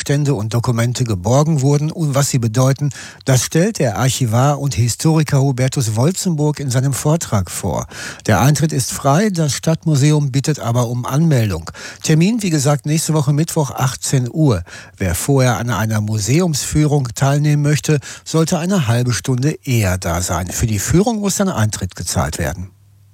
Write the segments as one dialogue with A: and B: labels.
A: Gegenstände und Dokumente geborgen wurden und was sie bedeuten, das stellt der Archivar und Historiker Hubertus Wolzenburg in seinem Vortrag vor. Der Eintritt ist frei, das Stadtmuseum bittet aber um Anmeldung. Termin, wie gesagt, nächste Woche Mittwoch 18 Uhr. Wer vorher an einer Museumsführung teilnehmen möchte, sollte eine halbe Stunde eher da sein. Für die Führung muss dann Eintritt gezahlt werden.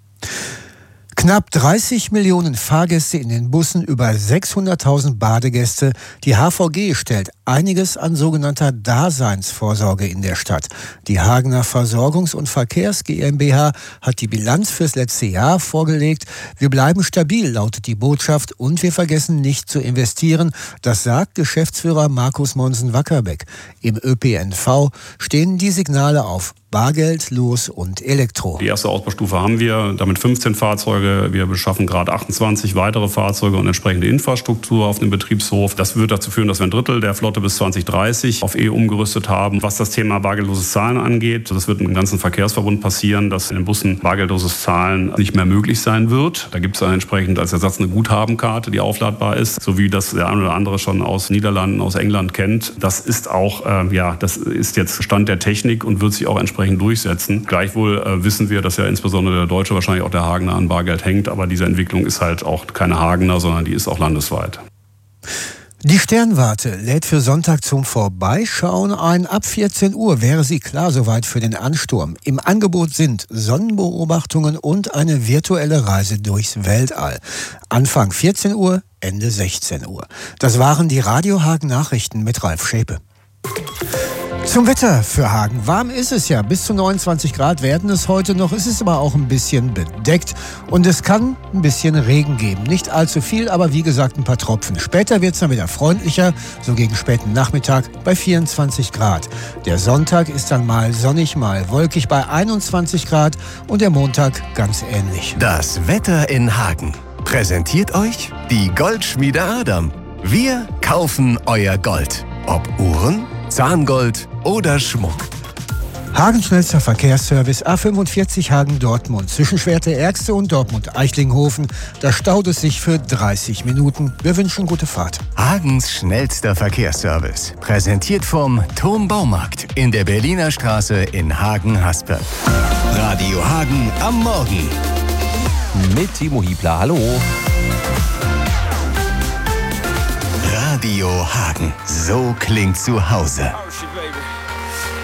A: Knapp 30 Millionen Fahrgäste in den Bussen, über 600.000 Badegäste. Die HVG stellt einiges an sogenannter Daseinsvorsorge in der Stadt. Die Hagener Versorgungs- und Verkehrs GmbH hat die Bilanz fürs letzte Jahr vorgelegt. Wir bleiben stabil, lautet die Botschaft, und wir vergessen nicht zu investieren. Das sagt Geschäftsführer Markus Monsen-Wackerbeck. Im ÖPNV stehen die Signale auf Bargeld, Los und Elektro.
B: Die erste Ausbaustufe haben wir, damit 15 Fahrzeuge. Wir beschaffen gerade 28 weitere Fahrzeuge und entsprechende Infrastruktur auf dem Betriebshof. Das wird dazu führen, dass wir ein Drittel der Flotte bis 2030 auf umgerüstet haben. Was das Thema bargeldloses Zahlen angeht, das wird im ganzen Verkehrsverbund passieren, dass in den Bussen bargeldloses Zahlen nicht mehr möglich sein wird. Da gibt es dann entsprechend als Ersatz eine Guthabenkarte, die aufladbar ist, so wie das der eine oder andere schon aus Niederlanden, aus England kennt. Das ist auch, das ist jetzt Stand der Technik und wird sich auch entsprechend durchsetzen. Gleichwohl wissen wir, dass ja insbesondere der Deutsche, wahrscheinlich auch der Hagener an Bargeld hängt, aber diese Entwicklung ist halt auch keine Hagener, sondern die ist auch landesweit.
A: Die Sternwarte lädt für Sonntag zum Vorbeischauen ein. Ab 14 Uhr wäre sie klar soweit für den Ansturm. Im Angebot sind Sonnenbeobachtungen und eine virtuelle Reise durchs Weltall. Anfang 14 Uhr, Ende 16 Uhr. Das waren die Radio Hagen Nachrichten mit Ralf Schäpe. Zum Wetter für Hagen. Warm ist es ja. Bis zu 29 Grad werden es heute noch. Es ist aber auch ein bisschen bedeckt. Und es kann ein bisschen Regen geben. Nicht allzu viel, aber wie gesagt ein paar Tropfen. Später wird es dann wieder freundlicher. So gegen späten Nachmittag bei 24 Grad. Der Sonntag ist dann mal sonnig, mal wolkig bei 21 Grad. Und der Montag ganz ähnlich.
C: Das Wetter in Hagen. Präsentiert euch die Goldschmiede Adam. Wir kaufen euer Gold. Ob Uhren, Zahngold oder Schmuck.
A: Hagen schnellster Verkehrsservice A45 Hagen-Dortmund. Zwischen Schwerte-Ärgste und Dortmund-Eichlinghofen. Da staut es sich für 30 Minuten. Wir wünschen gute Fahrt.
C: Hagens schnellster Verkehrsservice. Präsentiert vom Turm Baumarkt in der Berliner Straße in Hagen-Hasberg. Radio Hagen am Morgen.
D: Mit Timo Hiebler, hallo.
C: Radio Hagen. So klingt zu Hause.